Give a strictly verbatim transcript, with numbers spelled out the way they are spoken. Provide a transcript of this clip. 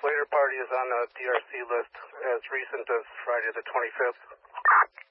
later party is on the D R C list as recent as Friday the twenty-fifth.